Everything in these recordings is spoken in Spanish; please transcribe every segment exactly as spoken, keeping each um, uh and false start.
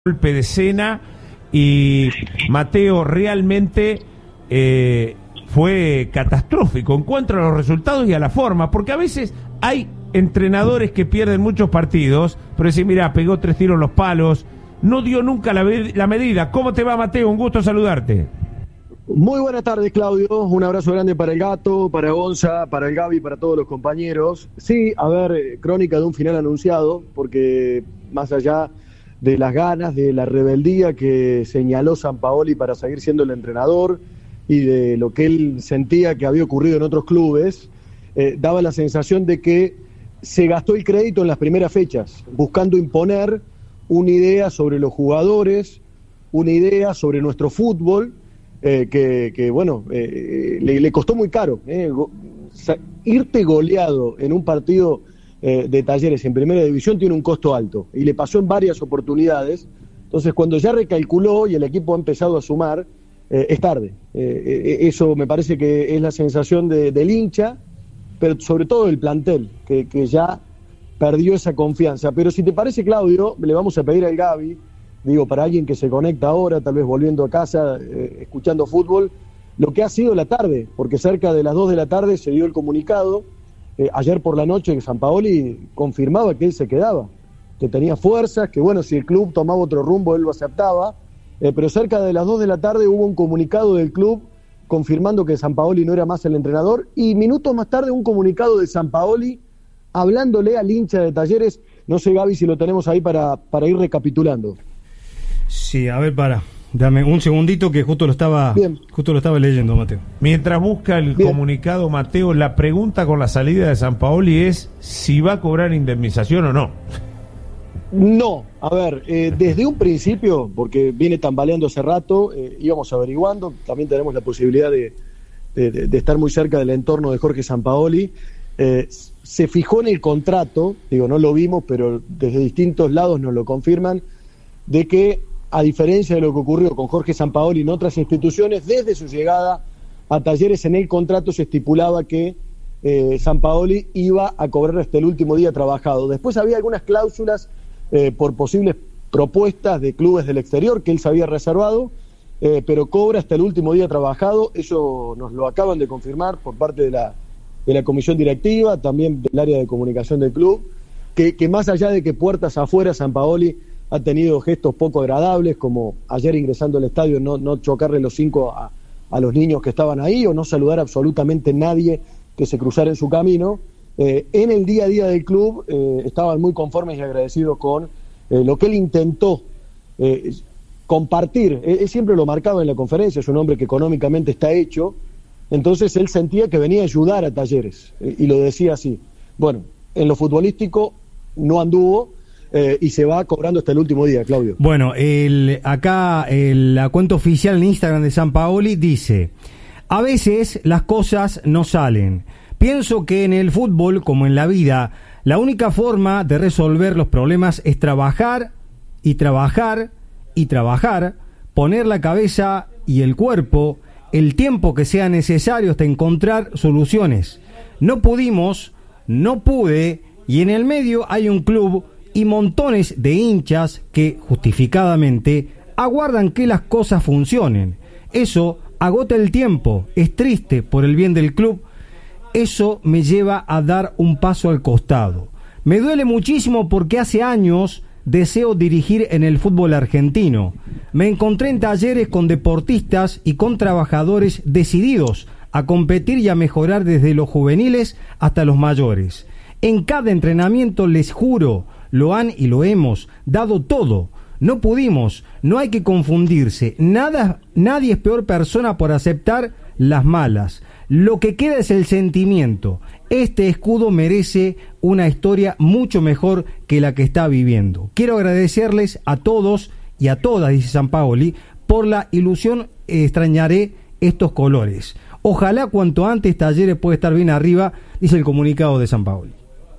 golpe de escena y Mateo realmente eh, fue catastrófico en cuanto a los resultados y a la forma, porque a veces hay entrenadores que pierden muchos partidos, pero decir, mira, pegó tres tiros en los palos, no dio nunca la, la medida. ¿Cómo te va, Mateo? Un gusto saludarte. Muy buenas tardes, Claudio. Un abrazo grande para el Gato, para Gonza, para el Gaby, para todos los compañeros. Sí, a ver, crónica de un final anunciado, porque más allá de las ganas, de la rebeldía que señaló Sampaoli para seguir siendo el entrenador y de lo que él sentía que había ocurrido en otros clubes, eh, daba la sensación de que se gastó el crédito en las primeras fechas, buscando imponer una idea sobre los jugadores, una idea sobre nuestro fútbol, eh, que, que, bueno, eh, le, le costó muy caro. Eh, go, sa, irte goleado en un partido Eh, de Talleres en primera división tiene un costo alto y le pasó en varias oportunidades. Entonces, cuando ya recalculó y el equipo ha empezado a sumar, eh, es tarde. Eh, eh, eso me parece que es la sensación de, del hincha, pero sobre todo del plantel, que, que ya perdió esa confianza. Pero si te parece, Claudio, le vamos a pedir al Gaby, digo, para alguien que se conecta ahora, tal vez volviendo a casa, eh, escuchando fútbol, lo que ha sido la tarde, porque cerca de las dos de la tarde se dio el comunicado. Eh, ayer por la noche Sampaoli confirmaba que él se quedaba, que tenía fuerzas, que bueno, si el club tomaba otro rumbo él lo aceptaba, eh, pero cerca de las dos de la tarde hubo un comunicado del club confirmando que Sampaoli no era más el entrenador, y minutos más tarde un comunicado de Sampaoli hablándole al hincha de Talleres. No sé, Gaby, si lo tenemos ahí para, para ir recapitulando. Sí, a ver, para dame un segundito que justo lo estaba Bien. justo lo estaba leyendo, Mateo. Mientras busca el Bien. comunicado, Mateo, la pregunta con la salida de Sampaoli es si va a cobrar indemnización o no. No, a ver, eh, desde un principio, porque viene tambaleando hace rato, eh, íbamos averiguando, también tenemos la posibilidad de, de, de estar muy cerca del entorno de Jorge Sampaoli. Eh, se fijó en el contrato, digo, no lo vimos, pero desde distintos lados nos lo confirman, de que a diferencia de lo que ocurrió con Jorge Sampaoli en otras instituciones, desde su llegada a Talleres en el contrato se estipulaba que eh, Sampaoli iba a cobrar hasta el último día trabajado. Después había algunas cláusulas eh, por posibles propuestas de clubes del exterior que él se había reservado, eh, pero cobra hasta el último día trabajado. Eso nos lo acaban de confirmar por parte de la, de la comisión directiva, también del área de comunicación del club, que, que más allá de que puertas afuera Sampaoli ha tenido gestos poco agradables, como ayer ingresando al estadio no, no chocarle los cinco a, a los niños que estaban ahí, o no saludar a absolutamente nadie que se cruzara en su camino. Eh, en el día a día del club eh, estaban muy conformes y agradecidos con eh, lo que él intentó eh, compartir. Él, él siempre lo marcaba en la conferencia, es un hombre que económicamente está hecho, entonces él sentía que venía a ayudar a Talleres, eh, y lo decía así. Bueno, en lo futbolístico no anduvo, Eh, y se va cobrando hasta el último día, Claudio. Bueno, el, acá el, la cuenta oficial en Instagram de Sampaoli dice: a veces las cosas no salen. Pienso que en el fútbol, como en la vida, la única forma de resolver los problemas es trabajar y trabajar y trabajar, poner la cabeza y el cuerpo, el tiempo que sea necesario hasta encontrar soluciones. No pudimos, no pude, y en el medio hay un club y montones de hinchas que, justificadamente, aguardan que las cosas funcionen. Eso agota el tiempo, es triste por el bien del club. Eso me lleva a dar un paso al costado. Me duele muchísimo porque hace años deseo dirigir en el fútbol argentino. Me encontré en Talleres con deportistas y con trabajadores decididos a competir y a mejorar desde los juveniles hasta los mayores. En cada entrenamiento, les juro, lo han y lo hemos dado todo. No pudimos, no hay que confundirse. Nada, nadie es peor persona por aceptar las malas. Lo que queda es el sentimiento. Este escudo merece una historia mucho mejor que la que está viviendo. Quiero agradecerles a todos y a todas, dice Sampaoli, por la ilusión. Eh, extrañaré estos colores. Ojalá cuanto antes Talleres pueda estar bien arriba, dice el comunicado de Sampaoli.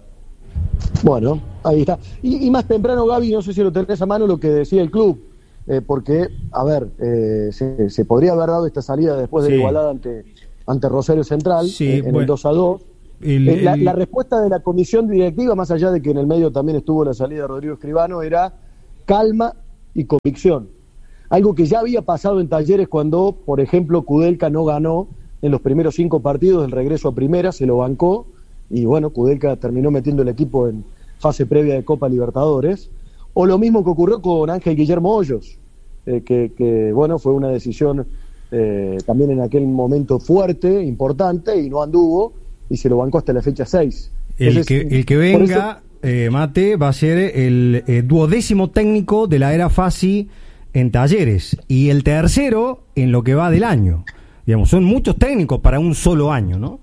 Bueno, ahí está. Y, y más temprano, Gaby, no sé si lo tenés a mano, lo que decía el club, eh, porque, a ver, eh, se, se podría haber dado esta salida después de sí. la igualada ante, ante Rosario Central, sí, eh, en bueno, el dos a dos. El, eh, la, el... la respuesta de la comisión directiva, más allá de que en el medio también estuvo la salida de Rodrigo Escribano, era calma y convicción. Algo que ya había pasado en Talleres cuando, por ejemplo, Kudelka no ganó en los primeros cinco partidos del regreso a primera, se lo bancó, y bueno, Kudelka terminó metiendo el equipo en fase previa de Copa Libertadores. O lo mismo que ocurrió con Ángel Guillermo Hoyos, eh, que, que bueno, fue una decisión eh, también en aquel momento fuerte, importante, y no anduvo, y se lo bancó hasta la fecha seis. El, Entonces, que, el que venga, eh, Mate, va a ser el eh, duodécimo técnico de la era Fassi en Talleres, y el tercero en lo que va del año. Digamos, son muchos técnicos para un solo año, ¿no?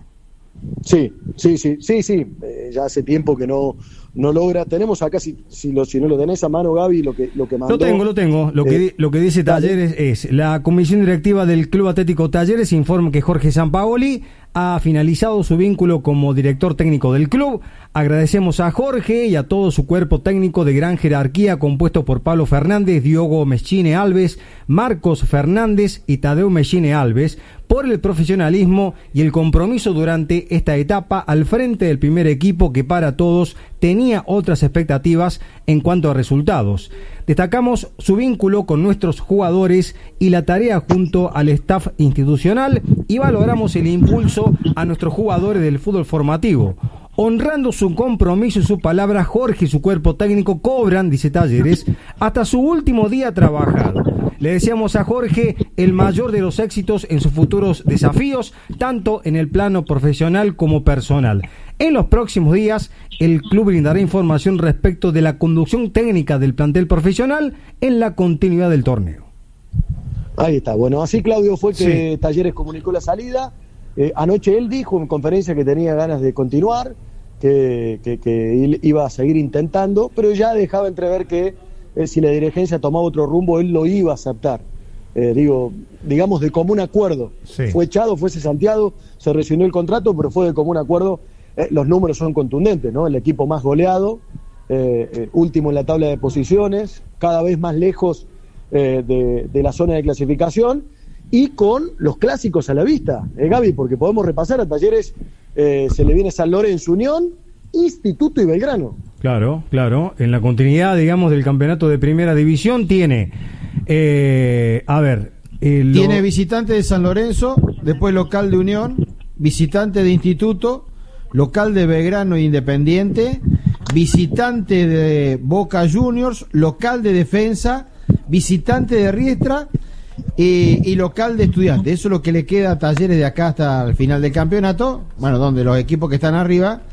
Sí, sí, sí, sí, sí. Eh, ya hace tiempo que no, no logra. Tenemos acá, si, si, lo, si no lo tenés a mano, Gaby, lo que, lo que mandó. Lo tengo, lo tengo. Lo, eh, que, lo que dice Talleres dale. es: la comisión directiva del Club Atlético Talleres informa que Jorge Sampaoli ha finalizado su vínculo como director técnico del club. Agradecemos a Jorge y a todo su cuerpo técnico de gran jerarquía, compuesto por Pablo Fernández, Diogo Meschine Alves, Marcos Fernández y Tadeo Meschine Alves, por el profesionalismo y el compromiso durante esta etapa al frente del primer equipo, que para todos tenía otras expectativas en cuanto a resultados. Destacamos su vínculo con nuestros jugadores y la tarea junto al staff institucional, y valoramos el impulso a nuestros jugadores del fútbol formativo. Honrando su compromiso y su palabra, Jorge y su cuerpo técnico cobran, dice Talleres, hasta su último día trabajado. Le deseamos a Jorge el mayor de los éxitos en sus futuros desafíos, tanto en el plano profesional como personal. En los próximos días, el club brindará información respecto de la conducción técnica del plantel profesional en la continuidad del torneo. Ahí está. Bueno, así, Claudio, fue que sí. Talleres comunicó la salida. Eh, anoche él dijo en conferencia que tenía ganas de continuar, que, que, que iba a seguir intentando, pero ya dejaba entrever que eh, si la dirigencia tomaba otro rumbo, él lo iba a aceptar. Eh, digo, digamos de común acuerdo. Sí. Fue echado, fue cesanteado, se rescindió el contrato, pero fue de común acuerdo. Eh, los números son contundentes, ¿no? El equipo más goleado, eh, eh, último en la tabla de posiciones, cada vez más lejos eh, de, de la zona de clasificación, y con los clásicos a la vista, eh, Gaby, porque podemos repasar a Talleres, eh, se le viene San Lorenzo, Unión, Instituto y Belgrano. Claro, claro, en la continuidad, digamos, del campeonato de primera división tiene, eh, a ver... Eh, lo... Tiene visitante de San Lorenzo, después local de Unión, visitante de Instituto, local de Belgrano e Independiente, visitante de Boca Juniors, local de Defensa, visitante de Riestra, Y, y local de Estudiantes. Eso es lo que le queda a Talleres de acá hasta el final del campeonato. Bueno, donde los equipos que están arriba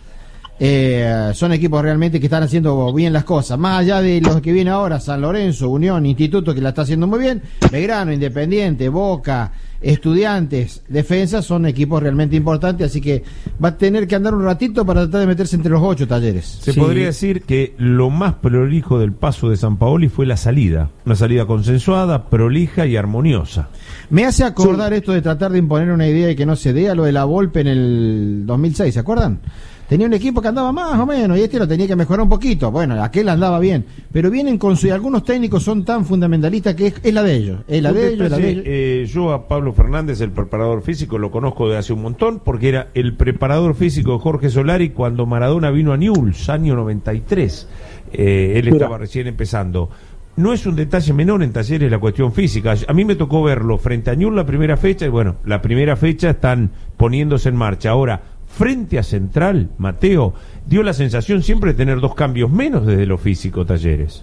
eh, son equipos realmente que están haciendo bien las cosas. Más allá de los que vienen ahora, San Lorenzo, Unión, Instituto, que la está haciendo muy bien, Belgrano, Independiente, Boca, Estudiantes, Defensa, son equipos realmente importantes. Así que va a tener que andar un ratito para tratar de meterse entre los ocho, Talleres. Se sí. podría decir que lo más prolijo del paso de Sampaoli fue la salida. Una salida consensuada, prolija y armoniosa. Me hace acordar sí. esto de tratar de imponer una idea y que no se dé, a lo de la Volpe en el dos mil seis, ¿se acuerdan? Tenía un equipo que andaba más o menos y este lo tenía que mejorar un poquito. Bueno, aquel andaba bien, pero vienen con su... Y algunos técnicos son tan fundamentalistas que es, es la de ellos. Es la de ellos, es la de ellos. Eh, yo a Pablo Fernández, el preparador físico, lo conozco de hace un montón, porque era el preparador físico de Jorge Solari cuando Maradona vino a Newell's, año noventa y tres. Eh, él estaba Mira. recién empezando. No es un detalle menor en Talleres la cuestión física. A mí me tocó verlo frente a Newell's la primera fecha, y bueno, la primera fecha están poniéndose en marcha. Ahora, frente a Central, Mateo, dio la sensación siempre de tener dos cambios menos desde lo físico, Talleres.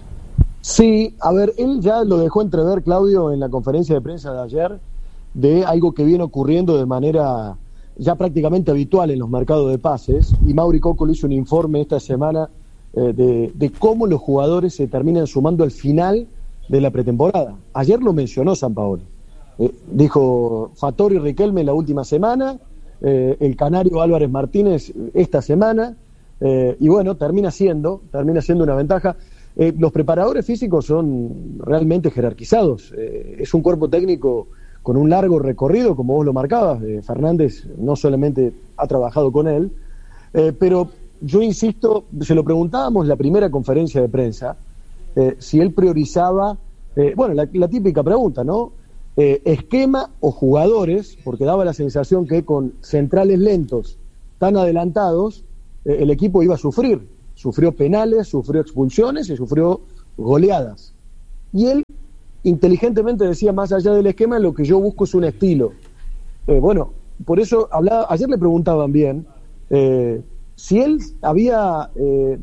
Sí, a ver, él ya lo dejó entrever, Claudio, en la conferencia de prensa de ayer, de algo que viene ocurriendo de manera ya prácticamente habitual en los mercados de pases, y Mauri Coco le hizo un informe esta semana eh, de, de cómo los jugadores se terminan sumando al final de la pretemporada. Ayer lo mencionó Sampaoli. Eh, dijo Fattori y Riquelme la última semana, Eh, el canario Álvarez Martínez esta semana, eh, y bueno, termina siendo termina siendo una ventaja. Eh, los preparadores físicos son realmente jerarquizados, eh, es un cuerpo técnico con un largo recorrido, como vos lo marcabas. eh, Fernández no solamente ha trabajado con él, eh, pero yo insisto, se lo preguntábamos la primera conferencia de prensa, eh, si él priorizaba, eh, bueno, la, la típica pregunta, ¿no? Eh, esquema o jugadores, porque daba la sensación que con centrales lentos tan adelantados eh, el equipo iba a sufrir, sufrió penales, sufrió expulsiones y sufrió goleadas. Y él inteligentemente decía, más allá del esquema, lo que yo busco es un estilo. Eh, bueno, por eso hablaba, ayer le preguntaban bien eh, si él había eh,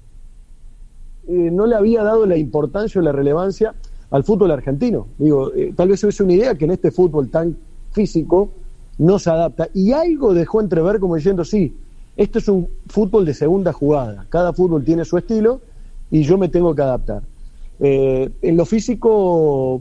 eh, no le había dado la importancia o la relevancia al fútbol argentino. Digo, eh, tal vez es una idea que en este fútbol tan físico no se adapta, y algo dejó entrever como diciendo, sí, esto es un fútbol de segunda jugada, cada fútbol tiene su estilo y yo me tengo que adaptar. Eh, en lo físico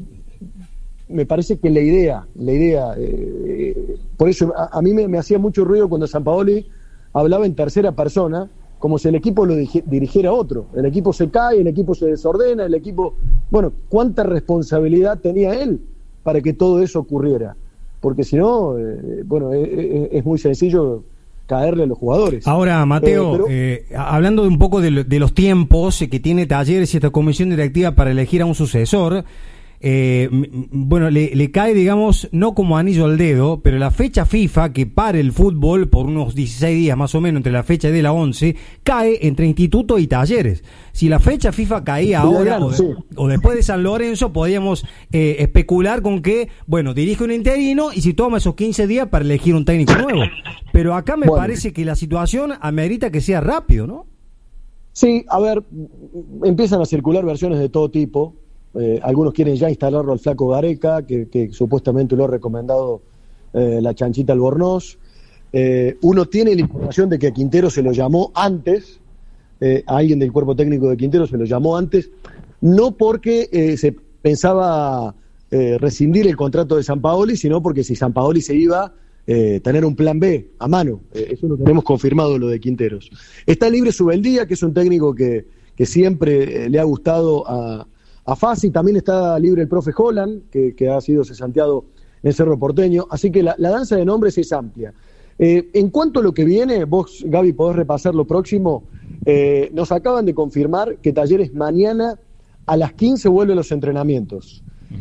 me parece que la idea, la idea, eh, por eso a, a mí me, me hacía mucho ruido cuando Sampaoli hablaba en tercera persona, como si el equipo lo digi- dirigiera otro. El equipo se cae, el equipo se desordena, el equipo... Bueno, ¿cuánta responsabilidad tenía él para que todo eso ocurriera? Porque si no, eh, bueno, es, es, es muy sencillo caerle a los jugadores. Ahora, Mateo, eh, pero... eh, hablando de un poco de, lo, de los tiempos que tiene Talleres y esta comisión directiva para elegir a un sucesor, eh, bueno, le, le cae, digamos, no como anillo al dedo, pero la fecha FIFA que pare el fútbol por unos dieciséis días más o menos, entre la fecha de la once, cae entre Instituto y Talleres. Si la fecha FIFA caía Sí, ahora claro, o, de, sí. o después de San Lorenzo, podíamos eh, especular con que, bueno, dirige un interino y si toma esos quince días para elegir un técnico nuevo. Pero acá me Bueno. parece que la situación amerita que sea rápido, ¿no? Sí, a ver, empiezan a circular versiones de todo tipo. Eh, algunos quieren ya instalarlo al Flaco Gareca, que, que supuestamente lo ha recomendado eh, la Chanchita Albornoz. Eh, uno tiene la información de que a Quintero se lo llamó antes, eh, a alguien del cuerpo técnico de Quintero se lo llamó antes, no porque eh, se pensaba eh, rescindir el contrato de Sampaoli, sino porque si Sampaoli se iba, eh, tener un plan B a mano. Eh, eso lo tenemos confirmado, lo de Quinteros. Está libre Subeldía, que es un técnico que, que siempre eh, le ha gustado a A Fassi. También está libre el profe Holland, que, que ha sido cesanteado en Cerro Porteño. Así que la, la danza de nombres es amplia. Eh, en cuanto a lo que viene, vos, Gaby, podés repasar lo próximo. Eh, nos acaban de confirmar que Talleres mañana a las quince vuelve a los entrenamientos.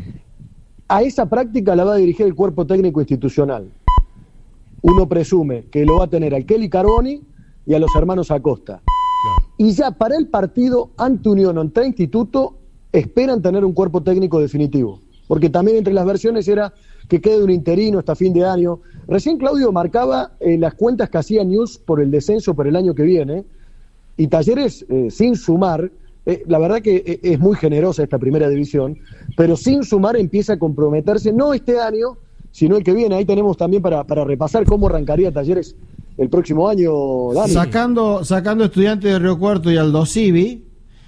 A esa práctica la va a dirigir el cuerpo técnico institucional. Uno presume que lo va a tener al Kelly Carboni y a los hermanos Acosta. Claro. Y ya para el partido ante Unión o ante Instituto esperan tener un cuerpo técnico definitivo, porque también entre las versiones era que quede un interino hasta fin de año. Recién Claudio marcaba eh, las cuentas que hacía News por el descenso por el año que viene, y Talleres, eh, sin sumar, eh, la verdad que eh, es muy generosa esta primera división, pero sin sumar empieza a comprometerse, no este año, sino el que viene. Ahí tenemos también para, para repasar cómo arrancaría Talleres el próximo año, Dani. Sacando, sacando Estudiantes de Río Cuarto y Aldo Civi,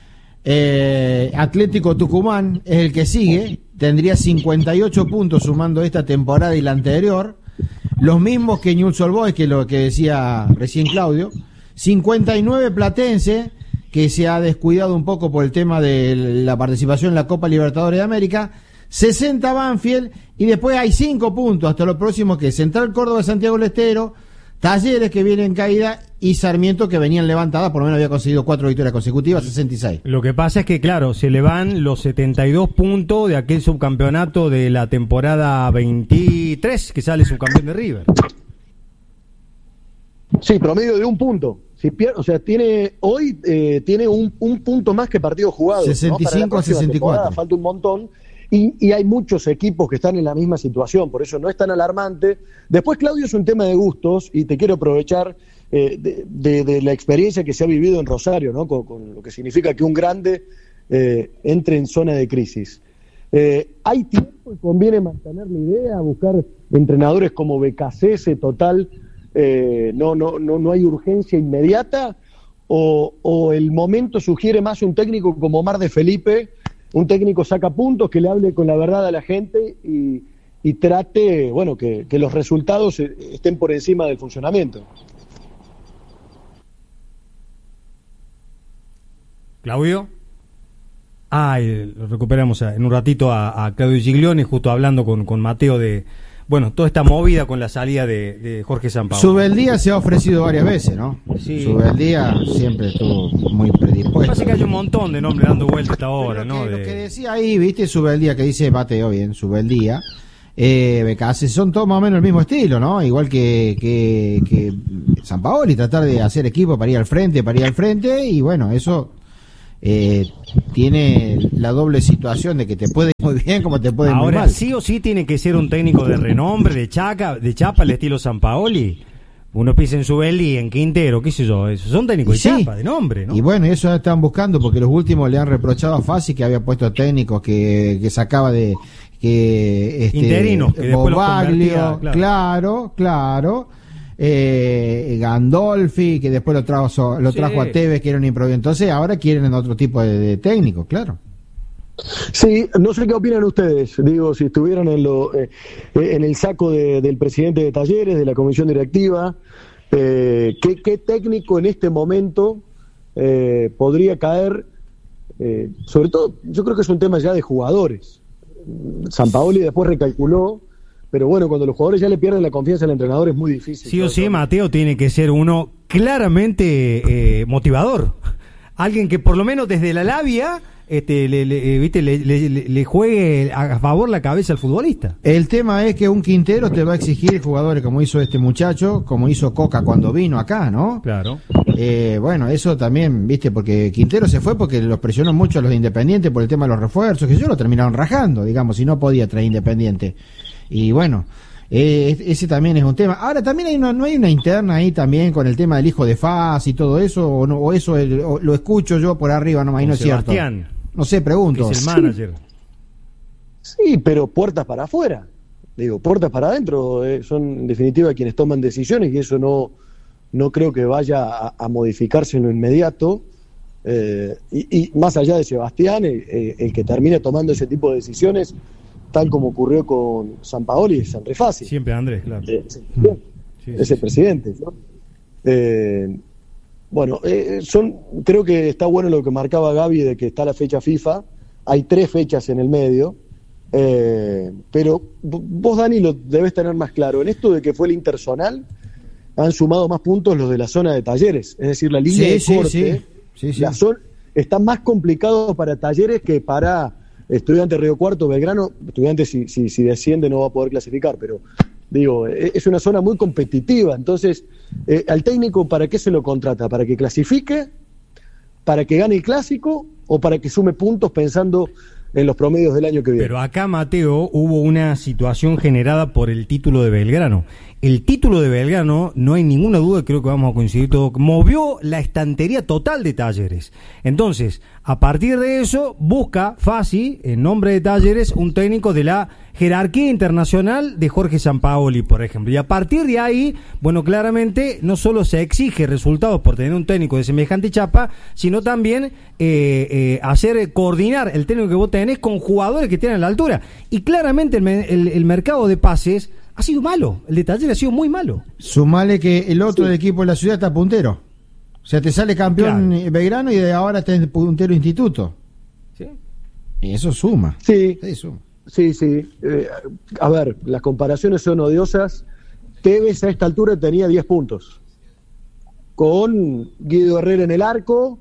Eh, Atlético Tucumán es el que sigue, tendría cincuenta y ocho puntos sumando esta temporada y la anterior, los mismos que Newell's Old Boys, que lo que decía recién Claudio. Cincuenta y nueve Platense, que se ha descuidado un poco por el tema de la participación en la Copa Libertadores de América. Sesenta Banfield, y después hay cinco puntos hasta lo próximo, que es Central Córdoba, Santiago del Estero, Talleres, que viene en caída, y Sarmiento, que venían levantada, por lo menos había conseguido cuatro victorias consecutivas, sesenta y seis. Lo que pasa es que, claro, se le van los setenta y dos puntos de aquel subcampeonato de la temporada veintitrés, que sale subcampeón de River. Sí, promedio de un punto. Si pier- o sea, tiene hoy eh, tiene un, un punto más que partidos jugados. sesenta y cinco, ¿no? a sesenta y cuatro. Falta un montón. Y, y hay muchos equipos que están en la misma situación, por eso no es tan alarmante. Después, Claudio, es un tema de gustos, y te quiero aprovechar eh, de, de, de la experiencia que se ha vivido en Rosario, ¿no? Con, con lo que significa que un grande eh, entre en zona de crisis. Eh, ¿Hay tiempo y conviene mantener la idea, buscar entrenadores como B K C S, total, eh, no, no, no, no hay urgencia inmediata? O, ¿O el momento sugiere más un técnico como Omar de Felipe, un técnico saca puntos, que le hable con la verdad a la gente y, y trate, bueno, que, que los resultados estén por encima del funcionamiento? Claudio. Ah, eh, lo recuperamos en un ratito a, a Claudio Giglioni, justo hablando con, con Mateo de, bueno, toda esta movida con la salida de, de Jorge Sampaoli. Subeldía se ha ofrecido varias veces, ¿no? Sí. Subeldía siempre estuvo muy predispuesto. Pasa que hay un montón de nombres dando vuelta hasta ahora, Pero ¿no? que, De... Lo que decía ahí, viste, Subeldía, que dice Mateo, bien, Subeldía, eh, Becase, son todos más o menos el mismo estilo, ¿no? Igual que, que, que Sampaoli, tratar de hacer equipo para ir al frente, para ir al frente, y bueno, eso eh, tiene la doble situación de que te puede ir muy bien como te puede ir muy Ahora mal. sí o sí tiene que ser un técnico de renombre, de chaca, de chapa, al estilo Sampaoli. Uno piensa en Subelli, en Quintero, qué sé yo, esos son técnicos de Sí. chapa, de nombre, ¿no? Y bueno, eso están buscando porque los últimos le han reprochado a Fassi que había puesto técnicos que, que sacaba de que este, Interinos, que después los Bobaglio, convertía, claro. claro, claro. Eh, Gandolfi, que después lo trajo lo Sí. trajo a Tevez, que era un improviso. Entonces ahora quieren otro tipo de, de técnico, claro. Sí, no sé qué opinan ustedes. Digo, si estuvieran en, lo, eh, en el saco de- del presidente de Talleres, de la comisión directiva, eh, ¿qué, qué técnico en este momento eh, podría caer? Eh, sobre todo, yo creo que es un tema ya de jugadores. Sampaoli después recalculó, pero bueno, cuando los jugadores ya le pierden la confianza al entrenador es muy difícil. Sí o ¿no? sí, Mateo tiene que ser uno claramente eh, motivador. Alguien que por lo menos desde la labia este, le, le, eh, ¿viste? Le, le, le- le juegue a favor la cabeza al futbolista. El tema es que un Quintero te va a exigir jugadores como hizo este muchacho, como hizo Coca cuando vino acá, ¿no? Claro. Eh, bueno, eso también, viste, porque Quintero se fue porque los presionó mucho a los de Independiente por el tema de los refuerzos, que yo lo terminaron rajando, digamos, si no podía traer Independiente. Y bueno, eh, ese también es un tema. Ahora también hay una, no hay una interna ahí también con el tema del hijo de Faz y todo eso, o, no, o eso el- o lo escucho yo por arriba nomás, y Con no es cierto. Sebastián, No sé, que pregunto. es el manager. Sí, pero puertas para afuera. Digo, puertas para adentro eh, son en definitiva quienes toman decisiones y eso no, no creo que vaya a, a modificarse en lo inmediato. Eh, y, y más allá de Sebastián, eh, eh, el que termine tomando ese tipo de decisiones, tal como ocurrió con Sampaoli, es Henry Fassi. Siempre Andrés, claro. Eh, es el presidente, Sí, es sí, el presidente, ¿no? Eh, bueno, eh, son, creo que está bueno lo que marcaba Gaby de que está la fecha FIFA. Hay tres fechas en el medio. Eh, pero v- vos, Dani, lo debes tener más claro. En esto de que fue el interzonal, han sumado más puntos los de la zona de Talleres. Es decir, la línea Sí, de sí, corte sí. Sí, sí. La zona, está más complicado para Talleres que para Estudiantes Río Cuarto, Belgrano. Estudiantes, si, si, si desciende, no va a poder clasificar, pero digo, e- es una zona muy competitiva. Entonces, eh, al técnico, ¿para qué se lo contrata? ¿Para que clasifique? ¿Para que gane el clásico? ¿O para que sume puntos pensando en los promedios del año que viene? Pero acá, Mateo, hubo una situación generada por el título de Belgrano. El título de Belgrano, no hay ninguna duda, creo que vamos a coincidir todos, movió la estantería total de Talleres. Entonces, a partir de eso, busca Fassi, en nombre de Talleres, un técnico de la jerarquía internacional de Jorge Sampaoli, por ejemplo. Y a partir de ahí, bueno, claramente, no solo se exige resultados por tener un técnico de semejante chapa, sino también eh, eh, hacer coordinar el técnico que vos tenés con jugadores que tienen la altura. Y claramente el, me- el, el mercado de pases ha sido malo, el de Talleres ha sido muy malo. Sumale que el otro del equipo de la ciudad está puntero. O sea, te sale campeón Claro. eh, Belgrano y de ahora tenés puntero Instituto. ¿Sí? Y eso suma. Sí, Sí, suma. sí, sí. Eh, a ver, las comparaciones son odiosas. Tevez a esta altura tenía diez puntos. Con Guido Herrera en el arco,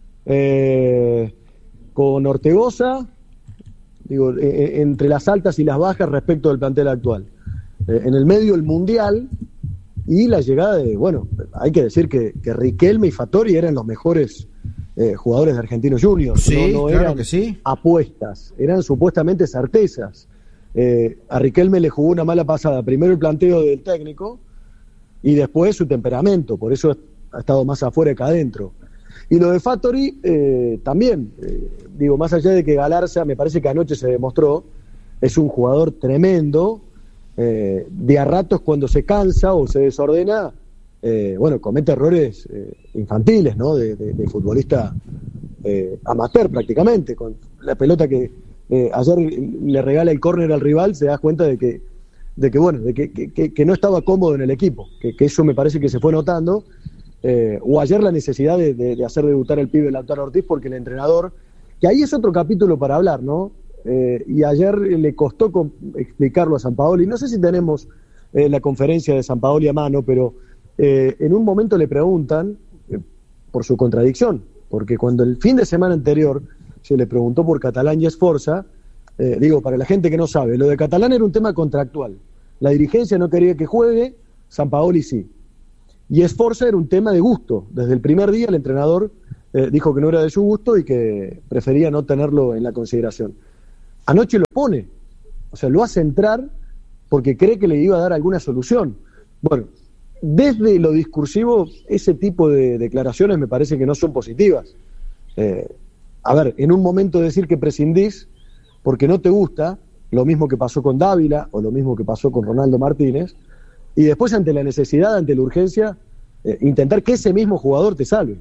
eh, con Ortegoza, digo, eh, eh, entre las altas y las bajas respecto del plantel actual. Eh, en el medio el Mundial y la llegada de, bueno, hay que decir que, que Riquelme y Fattori eran los mejores eh, jugadores de Argentinos Juniors. Sí, no, no claro eran que sí. apuestas, eran supuestamente certezas. Eh, a Riquelme le jugó una mala pasada, primero el planteo del técnico y después su temperamento, por eso ha estado más afuera que adentro. Y lo de Fattori eh, también, eh, digo, más allá de que Galarza, me parece que anoche se demostró, es un jugador tremendo, eh, de a ratos cuando se cansa o se desordena, eh, bueno, comete errores eh, infantiles, ¿no? De, de, de futbolista eh, amateur prácticamente, con la pelota que eh, ayer le regala el córner al rival, se da cuenta de que, de que bueno, de que, que, que no estaba cómodo en el equipo, que, que eso me parece que se fue notando. Eh, o ayer la necesidad de, de, de hacer debutar al pibe Lautaro Ortiz porque el entrenador, que ahí es otro capítulo para hablar, ¿no? Eh, y ayer le costó com- explicarlo a Sampaoli, no sé si tenemos eh, la conferencia de Sampaoli a mano, pero eh, en un momento le preguntan eh, por su contradicción, porque cuando el fin de semana anterior se le preguntó por Catalán y Esforza, eh, digo, para la gente que no sabe, lo de Catalán era un tema contractual, la dirigencia no quería que juegue, Sampaoli sí. Y Esforza era un tema de gusto. Desde el primer día el entrenador eh, dijo que no era de su gusto y que prefería no tenerlo en la consideración. Anoche lo pone, o sea, lo hace entrar porque cree que le iba a dar alguna solución. Bueno, desde lo discursivo, ese tipo de declaraciones me parece que no son positivas. Eh, a ver, en un momento decir que prescindís porque no te gusta, lo mismo que pasó con Dávila o lo mismo que pasó con Ronaldo Martínez, y después ante la necesidad, ante la urgencia, eh, intentar que ese mismo jugador te salve.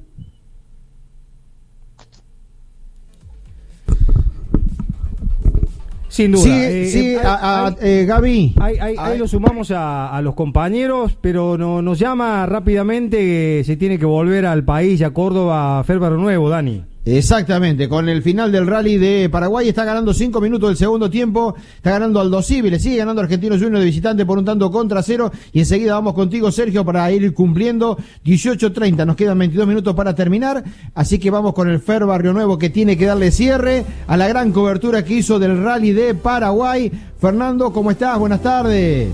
Sin duda. Sí, eh, sí, eh, a, a, ahí, eh, Gaby. ahí, ahí, ahí lo sumamos a, a los compañeros, pero no, nos llama rápidamente que se tiene que volver al país, a Córdoba, Fer Barrio Nuevo, Dani. Exactamente, con el final del rally de Paraguay está ganando cinco minutos del segundo tiempo, está ganando Aldo Civi, le sigue ganando Argentinos Juniors de visitante por un tanto contra cero, y enseguida vamos contigo, Sergio, para ir cumpliendo dieciocho treinta, nos quedan veintidós minutos para terminar, así que vamos con el Fer Barrio Nuevo, que tiene que darle cierre a la gran cobertura que hizo del rally de Paraguay. Fernando, ¿cómo estás? Buenas tardes.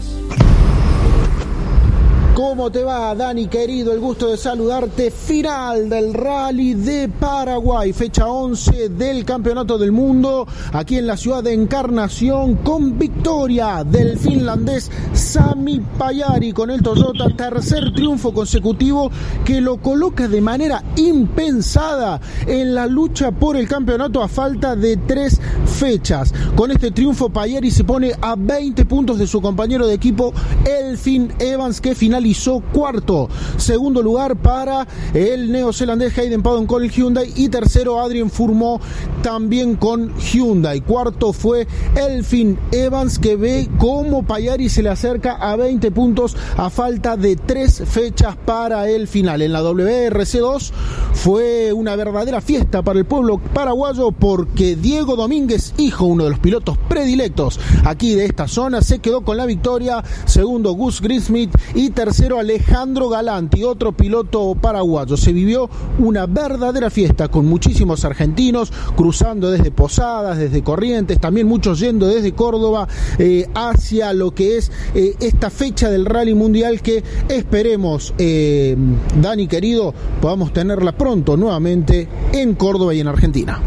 ¿Cómo te va, Dani, querido? El gusto de saludarte. Final del Rally de Paraguay, fecha once del Campeonato del Mundo, aquí en la ciudad de Encarnación, con victoria del finlandés Sami Pajari con el Toyota, tercer triunfo consecutivo que lo coloca de manera impensada en la lucha por el campeonato a falta de tres fechas. Con este triunfo, Pajari se pone a veinte puntos de su compañero de equipo, Elfyn Evans, que finalizó cuarto. Segundo lugar para el neozelandés Hayden Paddon con el Hyundai, y tercero Adrien Fourmaux también con Hyundai. Cuarto fue Elfyn Evans, que ve cómo Pajari se le acerca a veinte puntos a falta de tres fechas para el final. En la W R C dos fue una verdadera fiesta para el pueblo paraguayo, porque Diego Domínguez, hijo, uno de los pilotos predilectos aquí de esta zona, se quedó con la victoria. Segundo Gus Greensmith, y tercero Alejandro Galanti, otro piloto paraguayo. Se vivió una verdadera fiesta con muchísimos argentinos cruzando desde Posadas, desde Corrientes, también muchos yendo desde Córdoba eh, hacia lo que es eh, esta fecha del Rally Mundial, que esperemos, eh, Dani querido, podamos tenerla pronto nuevamente en Córdoba y en Argentina.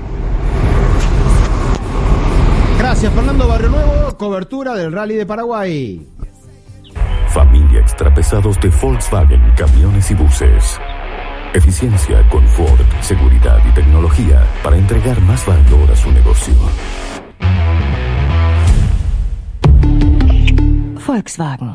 Gracias, Fernando Barrio Nuevo, cobertura del Rally de Paraguay. Familia Extrapesados de Volkswagen, camiones y buses. Eficiencia, confort, seguridad y tecnología para entregar más valor a su negocio. Volkswagen.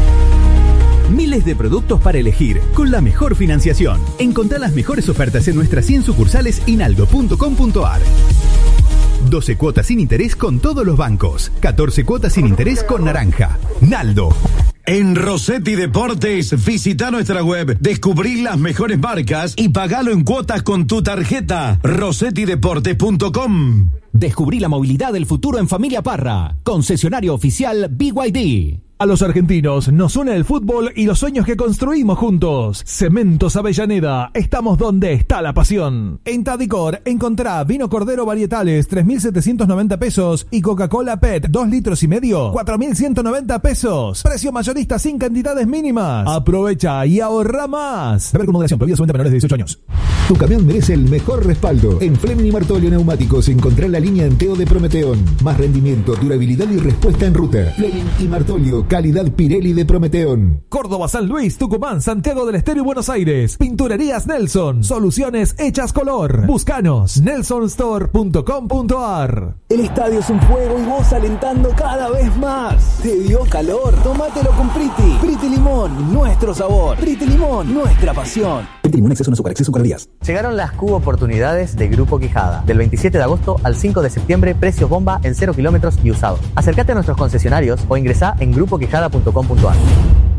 Miles de productos para elegir, con la mejor financiación. Encontrá las mejores ofertas en nuestras cien sucursales y naldo punto com punto a r. doce cuotas sin interés con todos los bancos. catorce cuotas sin interés con Naranja. Naldo. En Rossetti Deportes, visita nuestra web, descubrí las mejores marcas y pagalo en cuotas con tu tarjeta. rossetti deportes punto com. Descubrí la movilidad del futuro en Familia Parra. Concesionario oficial B Y D. A los argentinos nos une el fútbol y los sueños que construimos juntos. Cementos Avellaneda, estamos donde está la pasión. En Tadicor encontrá vino Cordero varietales tres mil setecientos noventa pesos y Coca-Cola P E T dos litros y medio cuatro mil ciento noventa pesos. Precio mayorista sin cantidades mínimas. Aprovecha y ahorra más. Beber con moderación, prohibido su venta a menores de dieciocho años. Tu camión merece el mejor respaldo. En Fleming y Martolio Neumáticos encontrá la línea Enteo de Prometeón. Más rendimiento, durabilidad y respuesta en ruta. Fleming y Martolio, calidad Pirelli de Prometeón. Córdoba, San Luis, Tucumán, Santiago del Estero y Buenos Aires. Pinturerías Nelson. Soluciones hechas color. Búscanos. nelson store punto com punto a r. El estadio es un fuego y vos alentando cada vez más. ¿Te dio calor? Tómatelo con Priti. Priti Limón, nuestro sabor. Priti Limón, nuestra pasión. Priti Limón, exceso en azúcar, exceso en calorías. Llegaron las Cubo Oportunidades de Grupo Quijada. Del veintisiete de agosto al cinco de septiembre, precios bomba en cero kilómetros y usados. Acércate a nuestros concesionarios o ingresá en grupo quijada punto com punto a r.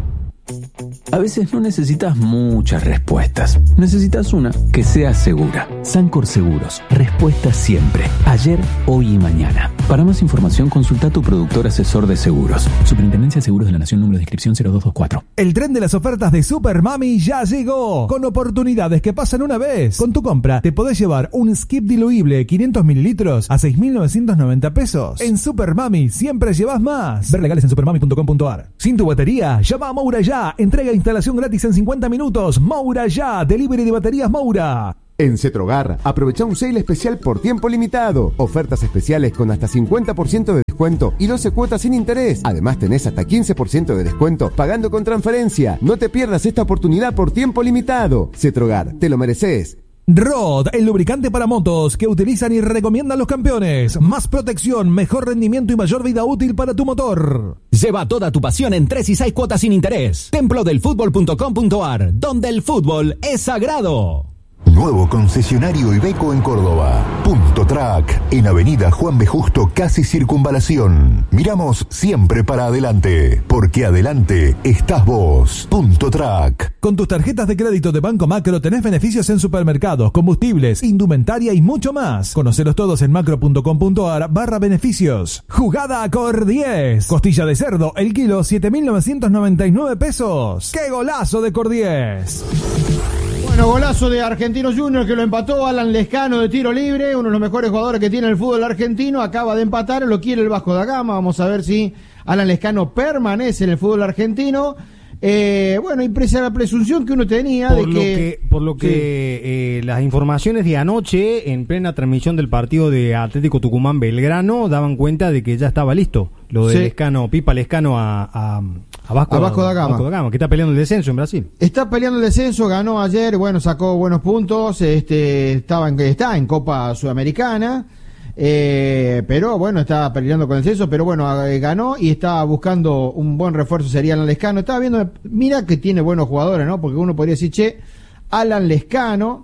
A veces no necesitas muchas respuestas. Necesitas una que sea segura. Sancor Seguros. Respuesta siempre. Ayer, hoy y mañana. Para más información, consulta a tu productor asesor de seguros. Superintendencia de Seguros de la Nación, número de inscripción cero dos dos cuatro. El tren de las ofertas de Super Mami ya llegó. Con oportunidades que pasan una vez. Con tu compra te podés llevar un skip diluible quinientos mililitros a seis mil novecientos noventa pesos. En Super Mami siempre llevas más. Ver legales en supermami punto com punto a r. Sin tu batería, llama a Moura ya. Entrega e instalación gratis en cincuenta minutos. Moura ya. Delivery de baterías Moura. En Cetrogar, aprovecha un sale especial por tiempo limitado. Ofertas especiales con hasta cincuenta por ciento de descuento y doce cuotas sin interés. Además tenés hasta quince por ciento de descuento pagando con transferencia. No te pierdas esta oportunidad por tiempo limitado. Cetrogar, te lo mereces. Rod, el lubricante para motos que utilizan y recomiendan los campeones. Más protección, mejor rendimiento y mayor vida útil para tu motor. Lleva toda tu pasión en tres y seis cuotas sin interés. templo del fútbol punto com punto a r, donde el fútbol es sagrado. Nuevo concesionario Iveco en Córdoba. Punto Track, en Avenida Juan B. Justo, casi Circunvalación. Miramos siempre para adelante, porque adelante estás vos. Punto Track. Con tus tarjetas de crédito de Banco Macro tenés beneficios en supermercados, combustibles, indumentaria y mucho más. Conocelos todos en macro punto com punto a r barra beneficios. Jugada a Cor diez. Costilla de cerdo, el kilo, siete mil novecientos noventa y nueve pesos. ¡Qué golazo de Cor diez! Bueno, golazo de Argentinos Juniors que lo empató Alan Lescano de tiro libre, uno de los mejores jugadores que tiene el fútbol argentino, acaba de empatar, lo quiere el Vasco da Gama, vamos a ver si Alan Lescano permanece en el fútbol argentino. Eh, bueno, y pese a la presunción que uno tenía por de lo que, que por lo que sí. eh, las informaciones de anoche en plena transmisión del partido de Atlético Tucumán Belgrano daban cuenta de que ya estaba listo lo de sí. Lescano, Pipa Lescano a, a, a, Vasco, a Vasco da Gama. Vasco da Gama, que está peleando el descenso en Brasil. Está peleando el descenso, ganó ayer, bueno, sacó buenos puntos, este estaba en, está en Copa Sudamericana. Eh, pero bueno, estaba peleando con el descenso, pero bueno, eh, ganó y estaba buscando un buen refuerzo, sería Alan Lescano. Estaba viendo, mira que tiene buenos jugadores, ¿no? Porque uno podría decir, che, Alan Lescano,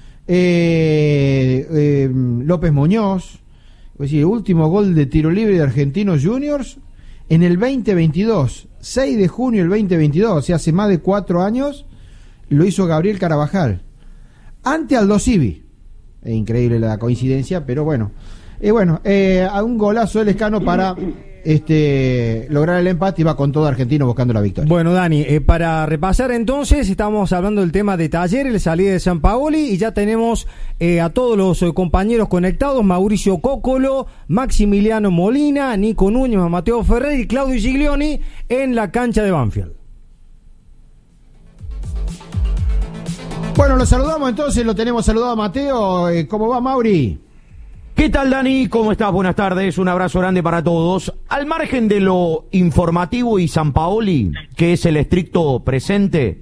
eh, eh, López Muñoz, es decir, el último gol de tiro libre de Argentinos Juniors en el veinte veintidós, seis de junio del veinte veintidós, o sea, hace más de cuatro años, lo hizo Gabriel Carabajal, ante Aldo Civi. Es increíble la coincidencia, pero bueno. Y eh, bueno, eh, un golazo de Lescano para este lograr el empate y va con todo Argentino buscando la victoria. Bueno, Dani, eh, para repasar entonces, estamos hablando del tema de Talleres, la salida de Sampaoli, y ya tenemos eh, a todos los eh, compañeros conectados: Mauricio Cócolo, Maximiliano Molina, Nico Núñez, Mateo Ferrer y Claudio Giglioni en la cancha de Banfield. Bueno, lo saludamos entonces, lo tenemos saludado a Mateo. Eh, ¿Cómo va, Mauri? ¿Qué tal, Dani? ¿Cómo estás? Buenas tardes, un abrazo grande para todos. Al margen de lo informativo y Sampaoli, que es el estricto presente,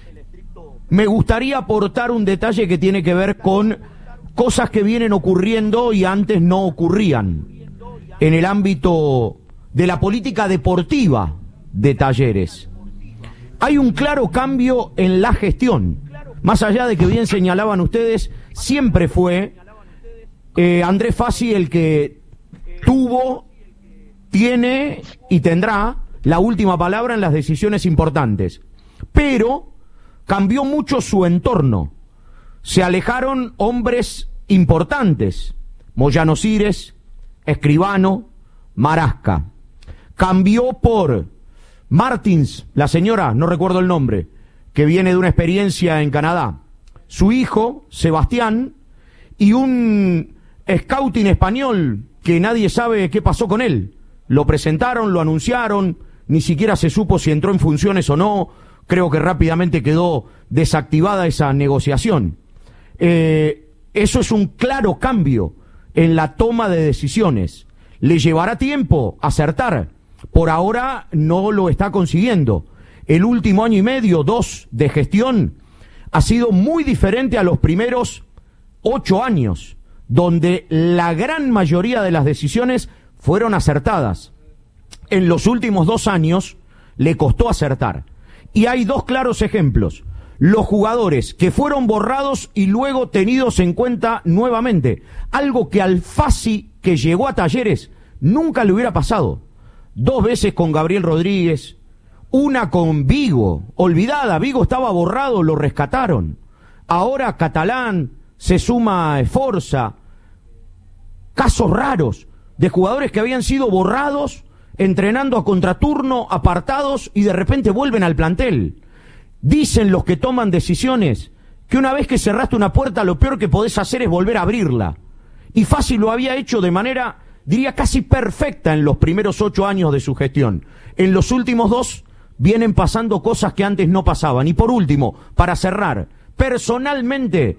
me gustaría aportar un detalle que tiene que ver con cosas que vienen ocurriendo y antes no ocurrían en el ámbito de la política deportiva de Talleres. Hay un claro cambio en la gestión. Más allá de que bien señalaban ustedes, siempre fue eh, Andrés Fassi el que tuvo, tiene y tendrá la última palabra en las decisiones importantes. Pero cambió mucho su entorno. Se alejaron hombres importantes: Moyano Cires, Escribano, Marasca. Cambió por Martins, la señora, no recuerdo el nombre, que viene de una experiencia en Canadá, su hijo, Sebastián, y un scouting español que nadie sabe qué pasó con él. Lo presentaron, lo anunciaron, ni siquiera se supo si entró en funciones o no. Creo que rápidamente quedó desactivada esa negociación. Eh, eso es un claro cambio en la toma de decisiones. Le llevará tiempo acertar. Por ahora no lo está consiguiendo. El último año y medio, dos de gestión, ha sido muy diferente a los primeros ocho años, donde la gran mayoría de las decisiones fueron acertadas. En los últimos dos años le costó acertar. Y hay dos claros ejemplos: los jugadores que fueron borrados y luego tenidos en cuenta nuevamente, algo que al Fassi, que llegó a Talleres, nunca le hubiera pasado. Dos veces con Gabriel Rodríguez, una con Vigo, olvidada, Vigo estaba borrado, lo rescataron. Ahora Catalán, se suma Esforza. Casos raros de jugadores que habían sido borrados, entrenando a contraturno, apartados, y de repente vuelven al plantel. Dicen los que toman decisiones que una vez que cerraste una puerta, lo peor que podés hacer es volver a abrirla. Y Fassi lo había hecho de manera, diría, casi perfecta en los primeros ocho años de su gestión. En los últimos dos vienen pasando cosas que antes no pasaban. Y por último, para cerrar, personalmente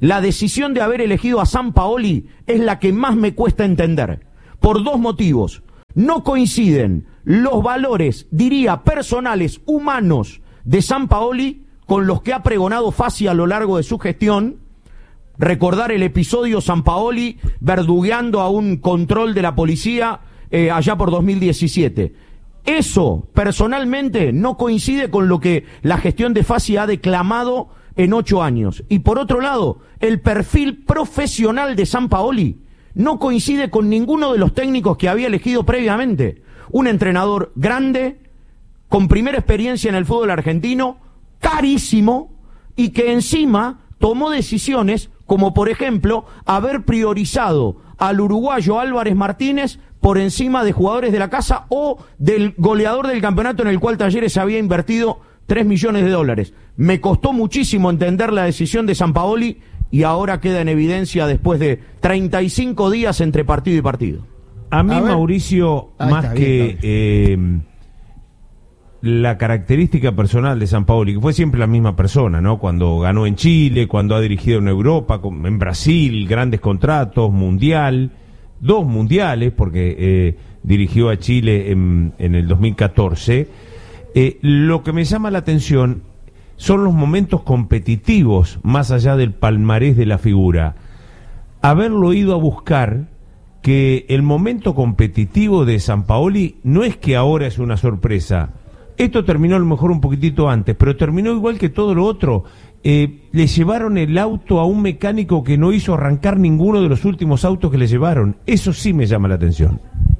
la decisión de haber elegido a Sampaoli es la que más me cuesta entender, por dos motivos. No coinciden los valores, diría, personales, humanos de Sampaoli con los que ha pregonado Fassi a lo largo de su gestión. Recordar el episodio Sampaoli verdugueando a un control de la policía eh, allá por dos mil diecisiete. Eso, personalmente, no coincide con lo que la gestión de Fassi ha declamado en ocho años. Y por otro lado, el perfil profesional de Sampaoli no coincide con ninguno de los técnicos que había elegido previamente. Un entrenador grande, con primera experiencia en el fútbol argentino, carísimo, y que encima tomó decisiones como, por ejemplo, haber priorizado al uruguayo Álvarez Martínez por encima de jugadores de la casa o del goleador del campeonato en el cual Talleres había invertido tres millones de dólares. Me costó muchísimo entender la decisión de Sampaoli y ahora queda en evidencia después de treinta y cinco días entre partido y partido. A mí, A ver. Mauricio, Ahí más está, que bien, eh, la característica personal de Sampaoli, que fue siempre la misma persona, ¿no? Cuando ganó en Chile, cuando ha dirigido en Europa, con- en Brasil, grandes contratos, mundial, dos mundiales, porque eh, dirigió a Chile en, en el dos mil catorce. Eh, lo que me llama la atención son los momentos competitivos, más allá del palmarés de la figura. Haberlo ido a buscar, que el momento competitivo de Sampaoli no es que ahora es una sorpresa. Esto terminó a lo mejor un poquitito antes, pero terminó igual que todo lo otro. Eh, le llevaron el auto a un mecánico que no hizo arrancar ninguno de los últimos autos que le llevaron. Eso sí me llama la atención.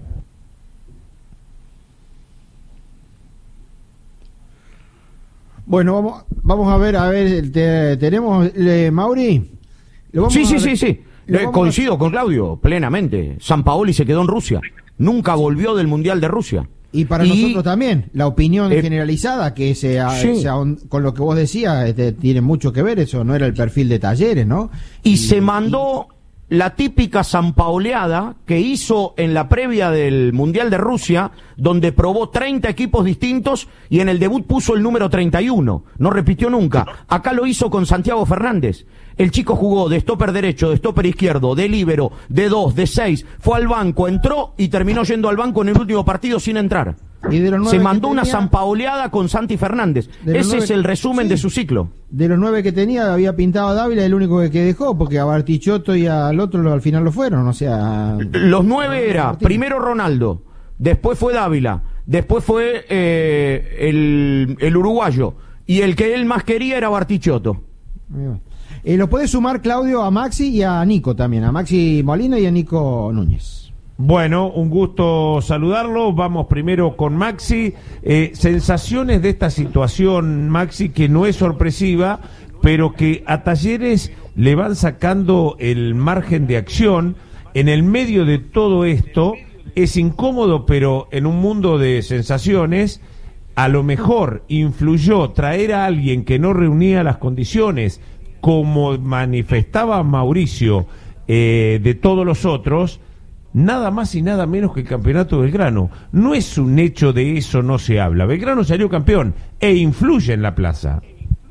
Bueno, vamos, vamos a ver, a ver, te- tenemos, eh, Mauri. Lo vamos Sí, a sí, ver- sí, sí. lo Eh, vamos coincido con Claudio, plenamente. Sampaoli se quedó en Rusia. Nunca volvió del Mundial de Rusia. Y para nosotros también, la opinión Eh, generalizada, que se, ha- sí. se ahon- con lo que vos decías, este, tiene mucho que ver, eso no era el perfil de Talleres, ¿no? Y, se mandó la típica sampaoleada que hizo en la previa del Mundial de Rusia, donde probó treinta equipos distintos y en el debut puso el número treinta y uno. No repitió nunca. Acá lo hizo con Santiago Fernández. El chico jugó de stopper derecho, de stopper izquierdo, de líbero, de dos, de seis, fue al banco, entró y terminó yendo al banco en el último partido sin entrar. Y de los nueve Se que mandó una tenía- sampaoleada con Santi Fernández. De los Ese nueve- es el resumen sí. de su ciclo. De los nueve que tenía, había pintado a Dávila, el único que, que dejó, porque a Bartichotto y al otro lo- al final lo fueron, o sea... Los nueve era, primero Ronaldo, después fue Dávila, después fue eh, el, el uruguayo, y el que él más quería era Bartichotto. Eh, lo puedes sumar, Claudio, a Maxi y a Nico también, a Maxi Molina y a Nico Núñez. Bueno, un gusto saludarlo. Vamos primero con Maxi. Eh, sensaciones de esta situación, Maxi, que no es sorpresiva, pero que a Talleres le van sacando el margen de acción. En el medio de todo esto, es incómodo, pero en un mundo de sensaciones, a lo mejor influyó traer a alguien que no reunía las condiciones, como manifestaba Mauricio, eh, de todos los otros. Nada más y nada menos que el campeonato de Belgrano. No es un hecho, de eso no se habla. Belgrano salió campeón e influye en la plaza.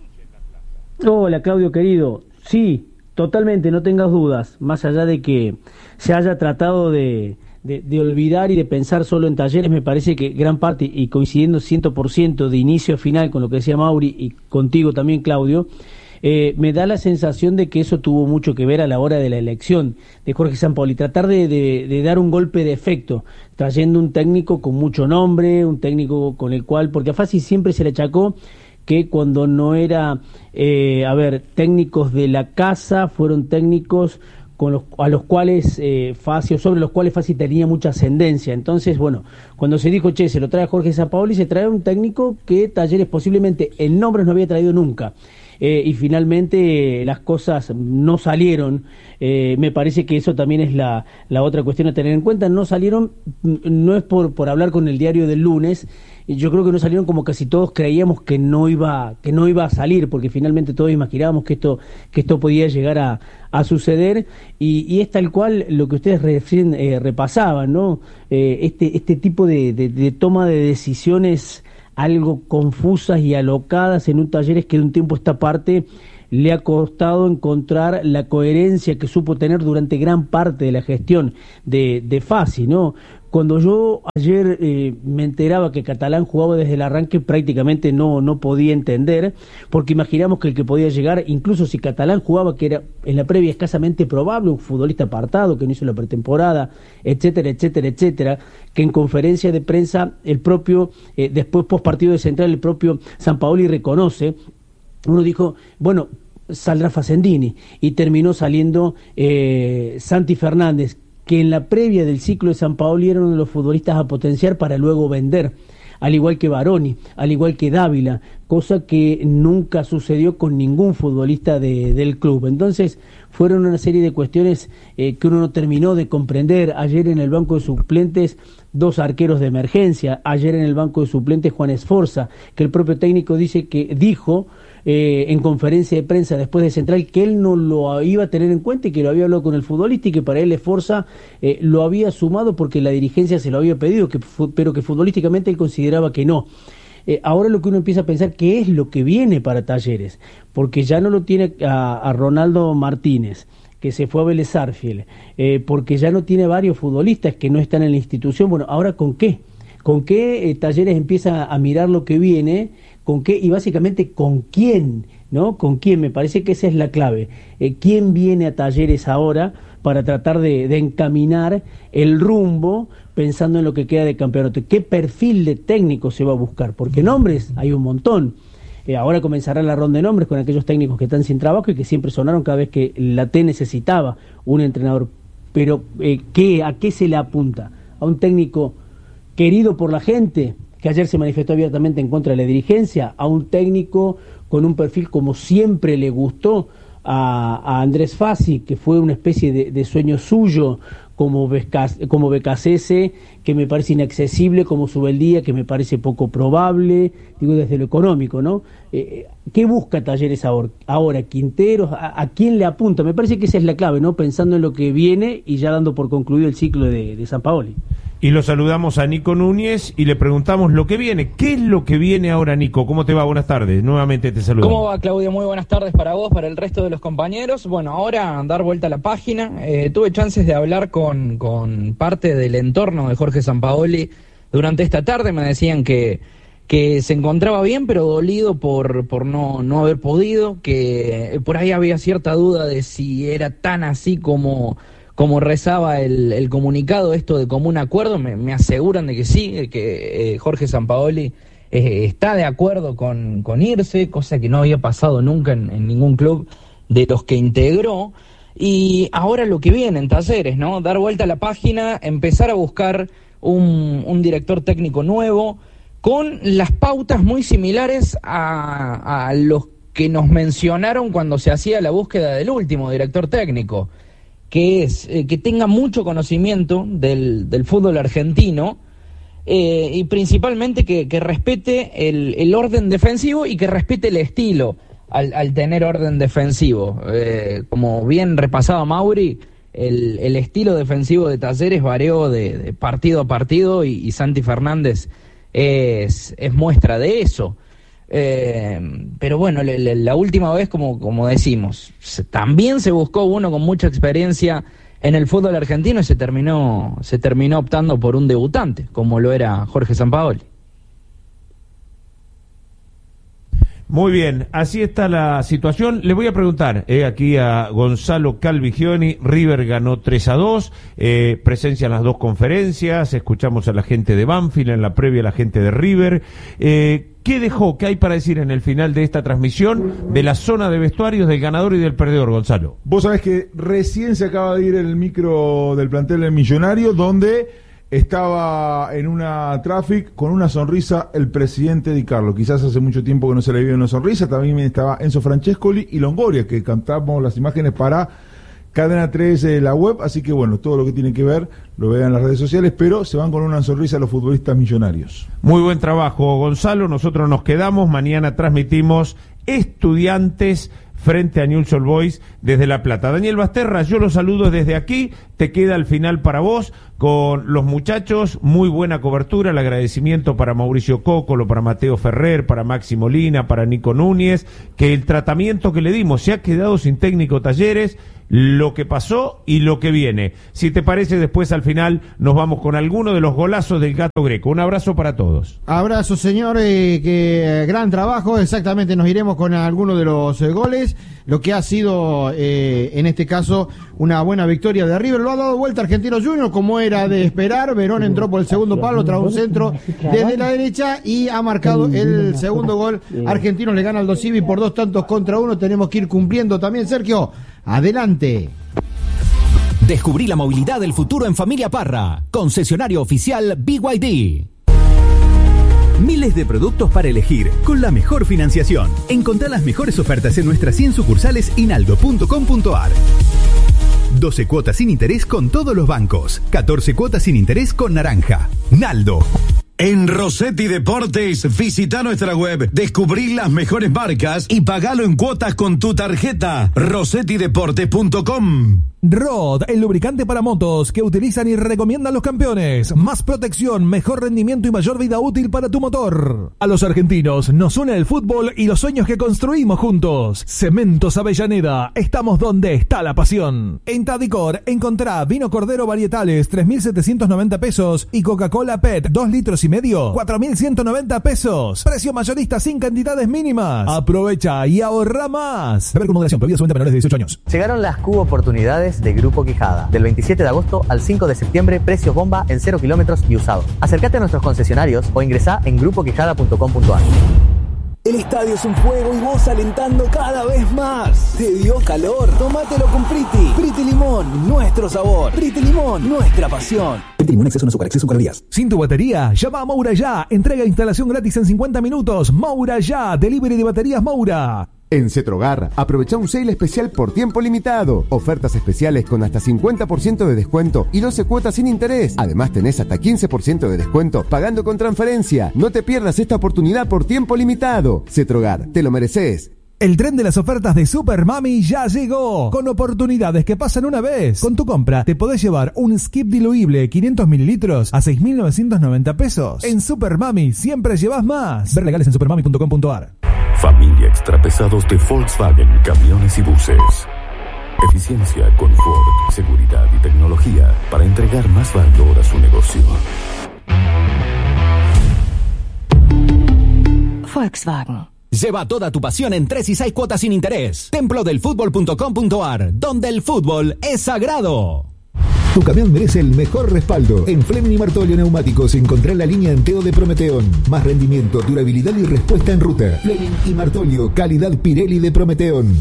Hola, Claudio querido. Sí, totalmente, no tengas dudas. Más allá de que se haya tratado de, de, de olvidar y de pensar solo en Talleres, me parece que gran parte, y coincidiendo cien por ciento de inicio a final con lo que decía Mauri y contigo también, Claudio, Eh, me da la sensación de que eso tuvo mucho que ver a la hora de la elección de Jorge Sampaoli, tratar de, de, de dar un golpe de efecto, trayendo un técnico con mucho nombre, un técnico con el cual, porque a Fassi siempre se le achacó que cuando no era, eh, a ver, técnicos de la casa, fueron técnicos con los, a los cuales eh, Fassi, o sobre los cuales Fassi tenía mucha ascendencia. Entonces, bueno, cuando se dijo, che, se lo trae a Jorge Sampaoli, se trae un técnico que Talleres posiblemente en nombres no había traído nunca. Eh, y finalmente eh, las cosas no salieron. Eh, me parece que eso también es la, la otra cuestión a tener en cuenta. No salieron, mm, no es por, por hablar con el diario del lunes, yo creo que no salieron como casi todos creíamos que no iba, que no iba a salir, porque finalmente todos imaginábamos que esto, que esto podía llegar a, a suceder, y, y es tal cual lo que ustedes recién eh, repasaban, ¿no? Eh, este, este tipo de, de, de toma de decisiones algo confusas y alocadas en un Talleres que de un tiempo a esta parte le ha costado encontrar la coherencia que supo tener durante gran parte de la gestión de, de Fassi, ¿no? Cuando yo ayer eh, me enteraba que Catalán jugaba desde el arranque, prácticamente no, no podía entender, porque imaginamos que el que podía llegar, incluso si Catalán jugaba, que era en la previa escasamente probable, un futbolista apartado, que no hizo la pretemporada, etcétera, etcétera, etcétera, que en conferencia de prensa, el propio, eh, después post partido de Central, el propio Sampaoli reconoce, uno dijo, bueno, saldrá Facendini, y terminó saliendo eh, Santi Fernández, que en la previa del ciclo de Sampaoli era uno de los futbolistas a potenciar para luego vender, al igual que Baroni, al igual que Dávila, cosa que nunca sucedió con ningún futbolista de, del club. Entonces fueron una serie de cuestiones eh, que uno no terminó de comprender. Ayer en el banco de suplentes, dos arqueros de emergencia. Ayer en el banco de suplentes, Juan Esforza, que el propio técnico dice que dijo eh, en conferencia de prensa después de Central que él no lo iba a tener en cuenta y que lo había hablado con el futbolista y que para él Esforza eh, lo había sumado porque la dirigencia se lo había pedido, que, pero que futbolísticamente él consideraba que no. Eh, ahora lo que uno empieza a pensar, ¿qué es lo que viene para Talleres? Porque ya no lo tiene a, a Ronaldo Martínez, que se fue a Vélez Sarsfield, eh, porque ya no tiene varios futbolistas que no están en la institución. Bueno, ¿ahora con qué? ¿Con qué eh, Talleres empieza a mirar lo que viene? ¿Con qué? Y básicamente, ¿con quién? ¿No? ¿Con quién? Me parece que esa es la clave. Eh, ¿Quién viene a Talleres ahora para tratar de, de encaminar el rumbo pensando en lo que queda de campeonato? ¿Qué perfil de técnico se va a buscar? Porque nombres hay un montón. Eh, ahora comenzará la ronda de nombres con aquellos técnicos que están sin trabajo y que siempre sonaron cada vez que la T necesitaba un entrenador. Pero eh, ¿qué, ¿a qué se le apunta? ¿A un técnico querido por la gente, que ayer se manifestó abiertamente en contra de la dirigencia? ¿A un técnico con un perfil como siempre le gustó a, a Andrés Fassi, que fue una especie de, de sueño suyo, como Becas, como Becasese, que me parece inaccesible, como Subeldía, que me parece poco probable, digo desde lo económico, ¿no? Eh, ¿Qué busca Talleres ahora? Ahora Quinteros, ¿a, ¿a quién le apunta? Me parece que esa es la clave, ¿no? Pensando en lo que viene y ya dando por concluido el ciclo de, de Sampaoli. Y lo saludamos a Nico Núñez y le preguntamos lo que viene. ¿Qué es lo que viene ahora, Nico? ¿Cómo te va? Buenas tardes. Nuevamente te saludo. ¿Cómo va, Claudio? Muy buenas tardes para vos, para el resto de los compañeros. Bueno, ahora dar vuelta a la página. Eh, tuve chances de hablar con, con parte del entorno de Jorge Sampaoli durante esta tarde. Me decían que, que se encontraba bien, pero dolido por, por no, no haber podido, que por ahí había cierta duda de si era tan así como... como rezaba el, el comunicado, esto de común acuerdo. Me, me aseguran de que sí, que eh, Jorge Sampaoli eh, está de acuerdo con, con irse, cosa que no había pasado nunca en, en ningún club de los que integró. Y ahora lo que viene en Talleres, ¿no? Dar vuelta a la página, empezar a buscar un, un director técnico nuevo, con las pautas muy similares a, a los que nos mencionaron cuando se hacía la búsqueda del último director técnico, que es eh, que tenga mucho conocimiento del, del fútbol argentino eh, y principalmente que, que respete el, el orden defensivo y que respete el estilo al, al tener orden defensivo. Eh, como bien repasaba Mauri, el, el estilo defensivo de Talleres varió de, de partido a partido y, y Santi Fernández es, es muestra de eso. Eh, pero bueno, la, la, la última vez, como, como decimos, se, también se buscó uno con mucha experiencia en el fútbol argentino y se terminó, se terminó optando por un debutante, como lo era Jorge Sampaoli. Muy bien, así está la situación. Le voy a preguntar eh, aquí a Gonzalo Calvigioni. River ganó tres a dos, eh, presencia en las dos conferencias, escuchamos a la gente de Banfield, en la previa a la gente de River. Eh, ¿Qué dejó, qué hay para decir en el final de esta transmisión de la zona de vestuarios del ganador y del perdedor, Gonzalo? Vos sabés que recién se acaba de ir el micro del plantel del Millonario, donde estaba en una traffic con una sonrisa el presidente Di Carlo. Quizás hace mucho tiempo que no se le vio una sonrisa. También estaba Enzo Francescoli y Longoria, que cantamos las imágenes para Cadena tres, eh, la web. Así que bueno, todo lo que tiene que ver lo vean en las redes sociales, pero se van con una sonrisa los futbolistas millonarios. Muy buen trabajo, Gonzalo. Nosotros nos quedamos. Mañana transmitimos Estudiantes frente a Newell's Old Boys desde La Plata. Daniel Basterra, yo los saludo desde aquí, te queda al final para vos con los muchachos, muy buena cobertura, el agradecimiento para Mauricio Cócolo, para Mateo Ferrer, para Maxi Molina, para Nico Núñez, que el tratamiento que le dimos, se ha quedado sin técnico Talleres, lo que pasó y lo que viene. Si te parece, después al final nos vamos con alguno de los golazos del Gato Greco. Un abrazo para todos. Abrazo, señor, eh, que eh, gran trabajo. Exactamente, nos iremos con alguno de los eh, goles. Lo que ha sido, eh, en este caso, una buena victoria de River. Lo ha dado vuelta Argentinos Juniors, como era de esperar. Verón entró por el segundo palo tras un centro desde la derecha y ha marcado el segundo gol. Argentinos le gana al Aldosivi por dos tantos contra uno. Tenemos que ir cumpliendo también, Sergio. Adelante. Descubrí la movilidad del futuro en Familia Parra, concesionario oficial B Y D. Miles de productos para elegir, con la mejor financiación. Encontrá las mejores ofertas en nuestras cien sucursales y naldo punto com punto a r. doce cuotas sin interés con todos los bancos. catorce cuotas sin interés con Naranja. Naldo. En Rossetti Deportes, visita nuestra web, descubrí las mejores marcas y pagalo en cuotas con tu tarjeta. rossetti deportes punto com. Rod, el lubricante para motos que utilizan y recomiendan los campeones. Más protección, mejor rendimiento y mayor vida útil para tu motor. A los argentinos nos une el fútbol y los sueños que construimos juntos. Cementos Avellaneda, estamos donde está la pasión. En Tadicor encontrá vino Cordero Varietales, tres mil setecientos noventa pesos y Coca-Cola P E T, dos litros y medio, cuatro mil ciento noventa pesos. Precio mayorista sin cantidades mínimas. Aprovecha y ahorra más. Beber con moderación, prohibido su venta a menores de dieciocho años. Llegaron las Cubo Oportunidades de Grupo Quijada. Del veintisiete de agosto al cinco de septiembre, precios bomba en cero kilómetros y usados. Acércate a nuestros concesionarios o ingresá en grupo quijada punto com punto a r. El estadio es un juego y vos alentando cada vez más. ¿Te dio calor? Tómatelo con Priti. Priti Limón, nuestro sabor. Priti Limón, nuestra pasión. Priti Limón, exceso en azúcar, exceso en calorías. Sin tu batería, llama a Moura Ya. Entrega e instalación gratis en cincuenta minutos. Moura Ya, delivery de baterías Moura. En Cetrogar, aprovecha un sale especial por tiempo limitado. Ofertas especiales con hasta cincuenta por ciento de descuento y doce cuotas sin interés. Además tenés hasta quince por ciento de descuento pagando con transferencia. No te pierdas esta oportunidad por tiempo limitado. Cetrogar, te lo mereces. El tren de las ofertas de Super Mami ya llegó, con oportunidades que pasan una vez. Con tu compra te podés llevar un skip diluible quinientos mililitros a seis mil novecientos noventa pesos. En Super Mami siempre llevas más. Ver legales en supermami punto com punto a r. Familia Extrapesados de Volkswagen Camiones y Buses. Eficiencia, confort, seguridad y tecnología para entregar más valor a su negocio. Volkswagen. Lleva toda tu pasión en tres y seis cuotas sin interés. templo del fútbol punto com punto a r, donde el fútbol es sagrado. Tu camión merece el mejor respaldo. En Fleming y Martolio Neumáticos encontrá la línea Enteo de Prometeón. Más rendimiento, durabilidad y respuesta en ruta. Fleming y Martolio, calidad Pirelli de Prometeón.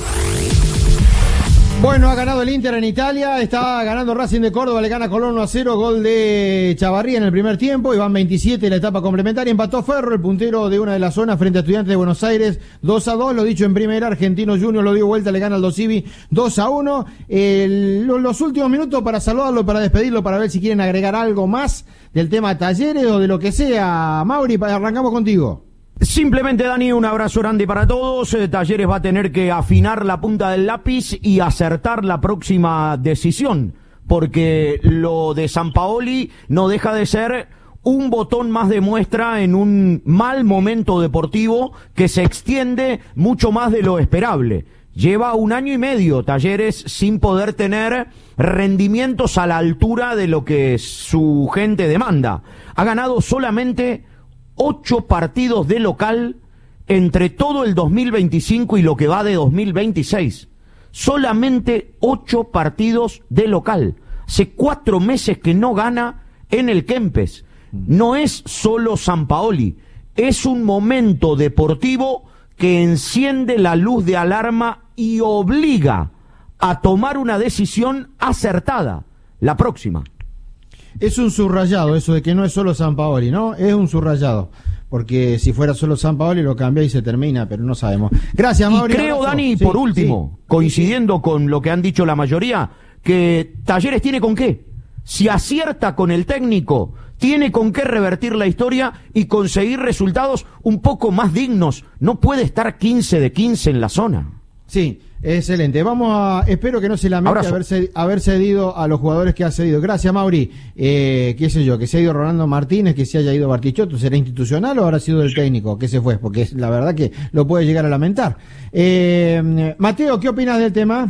Bueno, ha ganado el Inter en Italia, está ganando Racing de Córdoba, le gana Colón uno a cero, gol de Chavarría en el primer tiempo, y van veintisiete en la etapa complementaria, empató Ferro, el puntero de una de las zonas frente a Estudiantes de Buenos Aires, dos a dos, lo dicho en primera, Argentinos Juniors lo dio vuelta, le gana al Aldosivi dos a uno, el, los últimos minutos para saludarlo, para despedirlo, para ver si quieren agregar algo más del tema Talleres o de lo que sea. Mauri, arrancamos contigo. Simplemente, Dani, un abrazo grande para todos. Eh, Talleres va a tener que afinar la punta del lápiz y acertar la próxima decisión, porque lo de Sampaoli no deja de ser un botón más de muestra en un mal momento deportivo que se extiende mucho más de lo esperable. Lleva un año y medio Talleres sin poder tener rendimientos a la altura de lo que su gente demanda. Ha ganado solamente ocho partidos de local entre todo el dos mil veinticinco y lo que va de dos mil veintiséis. Solamente ocho partidos de local. Hace cuatro meses que no gana en el Kempes. No es solo Sampaoli, es un momento deportivo que enciende la luz de alarma y obliga a tomar una decisión acertada. La próxima. Es un subrayado eso de que no es solo Sampaoli, ¿no? Es un subrayado. Porque si fuera solo Sampaoli lo cambia y se termina, pero no sabemos. Gracias, Mauri. Y creo, Dani, sí, por último, sí, coincidiendo sí. con lo que han dicho la mayoría, que Talleres tiene con qué. Si acierta con el técnico, tiene con qué revertir la historia y conseguir resultados un poco más dignos. No puede estar quince de quince en la zona. Sí, excelente. Vamos a, espero que no se lamente haber, ced, haber cedido a los jugadores que ha cedido. Gracias, Mauri. Eh, qué sé yo, que se ha ido Rolando Martínez, que se haya ido Bartichotto, ¿será institucional o habrá sido el técnico que se fue? Porque la verdad que lo puede llegar a lamentar. Eh, Mateo, ¿qué opinas del tema?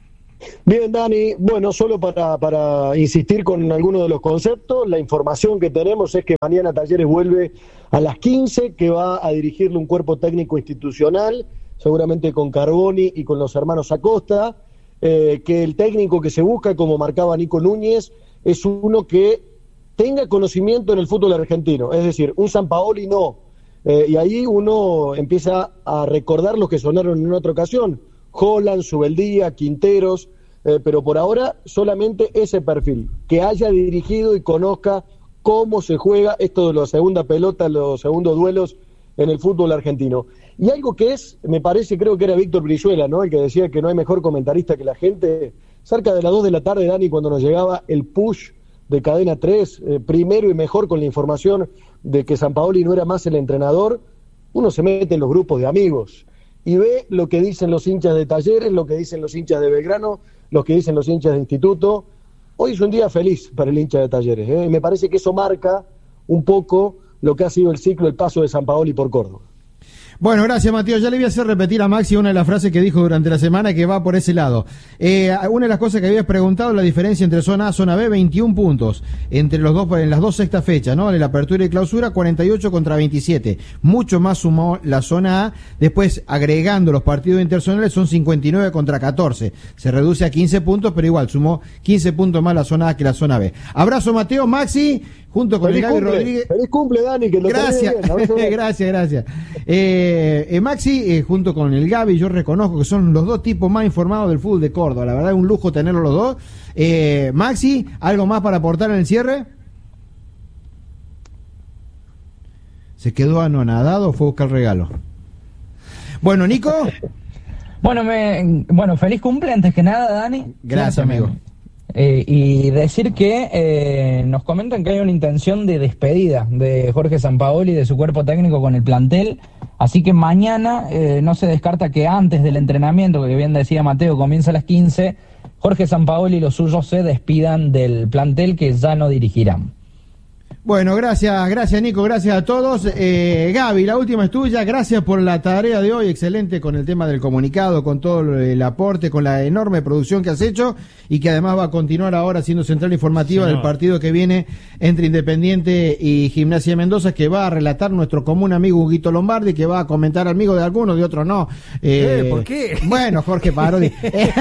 Bien, Dani. Bueno, solo para, para insistir con algunos de los conceptos, la información que tenemos es que mañana Talleres vuelve a las quince, que va a dirigirle un cuerpo técnico institucional, seguramente con Carboni y con los hermanos Acosta, eh, que el técnico que se busca, como marcaba Nico Núñez, es uno que tenga conocimiento en el fútbol argentino, es decir, un Sampaoli no, eh, y ahí uno empieza a recordar los que sonaron en otra ocasión, Holland, Subeldía, Quinteros, eh, pero por ahora solamente ese perfil, que haya dirigido y conozca cómo se juega esto de la segunda pelota, los segundos duelos en el fútbol argentino. Y algo que es, me parece, creo que era Víctor Brizuela, ¿no? El que decía que no hay mejor comentarista que la gente. Cerca de las dos de la tarde, Dani, cuando nos llegaba el push de Cadena tres, eh, primero y mejor con la información de que Sampaoli no era más el entrenador, uno se mete en los grupos de amigos y ve lo que dicen los hinchas de Talleres, lo que dicen los hinchas de Belgrano, lo que dicen los hinchas de Instituto. Hoy es un día feliz para el hincha de Talleres, ¿eh? Y me parece que eso marca un poco lo que ha sido el ciclo, el paso de Sampaoli por Córdoba. Bueno, gracias, Mateo. Ya le voy a hacer repetir a Maxi una de las frases que dijo durante la semana, que va por ese lado. Eh, una de las cosas que habías preguntado, la diferencia entre zona A y zona B, veintiún puntos entre los dos, en las dos sextas fechas, ¿no? En la apertura y clausura, cuarenta y ocho contra veintisiete. Mucho más sumó la zona A. Después, agregando los partidos interzonales, son cincuenta y nueve contra catorce. Se reduce a quince puntos, pero igual, sumó quince puntos más la zona A que la zona B. Abrazo, Mateo. Maxi, junto con Feliz el Gaby cumple. Rodríguez. Feliz cumple, Dani, que lo Gracias, bien. gracias, gracias. Eh, eh, Maxi, eh, junto con el Gaby, yo reconozco que son los dos tipos más informados del fútbol de Córdoba. La verdad es un lujo tenerlos los dos. Eh, Maxi, ¿algo más para aportar en el cierre? ¿Se quedó anonadado o fue a buscar regalo? Bueno, Nico. Bueno, me, bueno, feliz cumple antes que nada, Dani. Gracias, Cierto, amigo. me- Eh, y decir que eh, nos comentan que hay una intención de despedida de Jorge Sampaoli y de su cuerpo técnico con el plantel, así que mañana eh, no se descarta que antes del entrenamiento, que bien decía Mateo, comienza a las quince, Jorge Sampaoli y los suyos se despidan del plantel que ya no dirigirán. Bueno, gracias, gracias Nico, gracias a todos. Eh, Gaby, la última es tuya, gracias por la tarea de hoy, excelente con el tema del comunicado, con todo el aporte, con la enorme producción que has hecho y que además va a continuar ahora siendo central informativa Sí, del no. partido que viene entre Independiente y Gimnasia de Mendoza, que va a relatar nuestro común amigo Huguito Lombardi, que va a comentar amigos de algunos, de otros no. Eh, ¿por qué? Bueno, Jorge Parodi.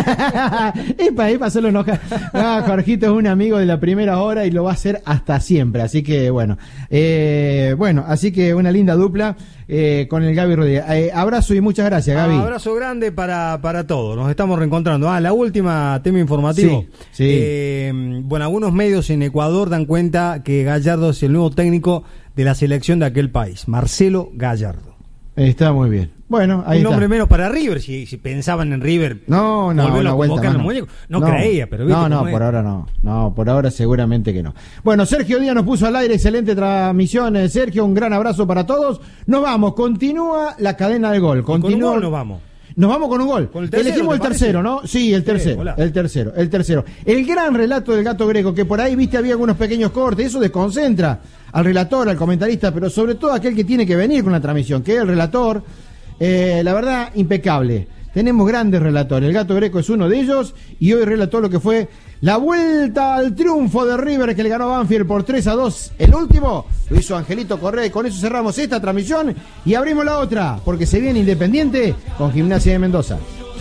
Es para ir para hacerlo enojar. Ah, Jorgito es un amigo de la primera hora y lo va a hacer hasta siempre, así que bueno, eh, bueno, así que una linda dupla eh, con el Gaby Rodríguez. Eh, abrazo y muchas gracias, Gaby. Ah, abrazo grande para, para todos. Nos estamos reencontrando. Ah, la última tema informativo. Sí, sí. Eh, bueno, algunos medios en Ecuador dan cuenta que Gallardo es el nuevo técnico de la selección de aquel país, Marcelo Gallardo. Está muy bien. Bueno, ahí Un está. nombre menos para River, si, si pensaban en River. No, no, volverlo una a vuelta convocar más, al no. muñeco. No, creía, pero viste No, no, cómo es. por ahora no. No, por ahora seguramente que no. Bueno, Sergio Díaz nos puso al aire, excelente transmisión. eh, Sergio, un gran abrazo para todos. Nos vamos, continúa la cadena del gol. Y con un Continúa. gol nos vamos. Nos vamos con un gol. Con el tercero, Elegimos el ¿te parece? tercero, ¿no? Sí, el Sí, tercero. hola. el tercero, el tercero. El gran relato del Gato Greco, que por ahí, viste, había algunos pequeños cortes. Eso desconcentra al relator, al comentarista, pero sobre todo aquel que tiene que venir con la transmisión, que es el relator. Eh, la verdad, impecable. Tenemos grandes relatores. El Gato Greco es uno de ellos y hoy relató lo que fue la vuelta al triunfo de River, que le ganó a Banfield por tres a dos. El último lo hizo Angelito Correa y con eso cerramos esta transmisión y abrimos la otra, porque se viene Independiente con Gimnasia de Mendoza.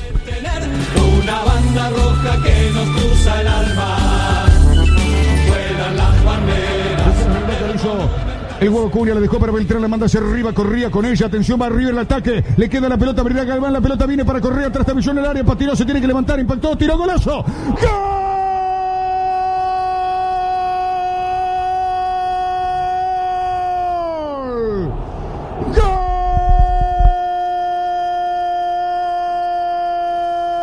Una banda roja que nos cruza el alma. Vuelan las banderas. El huevo Cunha la dejó para Beltrán, la manda hacia arriba, corría con ella, atención, va River el ataque, le queda la pelota, abrirá Galván, la pelota viene para Correa, tras Tavillón en el área, patinó, se tiene que levantar, impactó, tiró, golazo, ¡gol!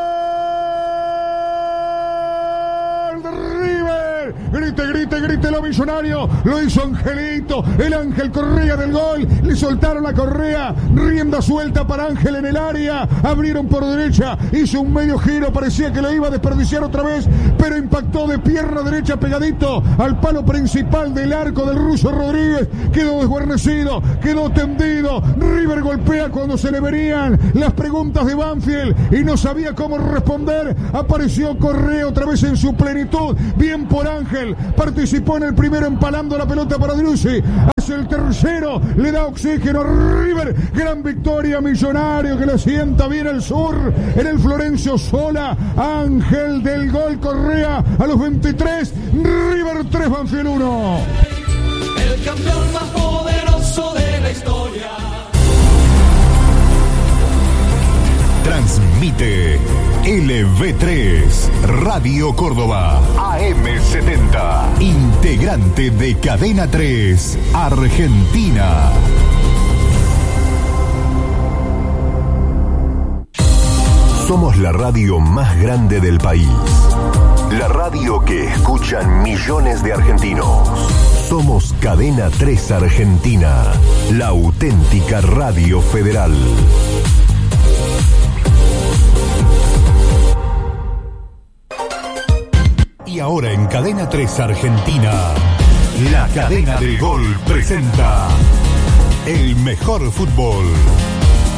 Grite, grite, grite, lo Millonario, lo hizo Angelito, el Ángel Correa del gol, le soltaron la correa, rienda suelta para Ángel en el área, abrieron por derecha, hizo un medio giro, parecía que lo iba a desperdiciar otra vez, pero impactó de pierna derecha pegadito al palo principal del arco del ruso Rodríguez, quedó desguarnecido, quedó tendido, River golpea cuando se le venían las preguntas de Banfield y no sabía cómo responder, apareció Correa otra vez en su plenitud, bien por Ángel, participó en el primero empalando la pelota para Driussi, hace el tercero, le da oxígeno a River, gran victoria, Millonario que le sienta bien el sur, en el Florencio Sola, Ángel del gol, Correa a los veintitrés, River tres, Banfield uno. El campeón más poderoso de la historia. Transmite L V tres, Radio Córdoba, A M setenta, integrante de Cadena tres, Argentina. Somos la radio más grande del país. La radio que escuchan millones de argentinos. Somos Cadena tres Argentina, la auténtica radio federal. Y ahora en Cadena tres Argentina, la cadena del gol presenta el mejor fútbol.